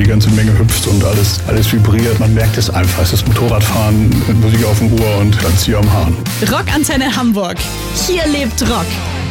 ganze Menge hüpft und alles vibriert. Man merkt es einfach. Es ist Motorradfahren mit Musik auf dem Ohr und Tanztier am Hahn. Rockantenne Hamburg. Hier lebt Rock.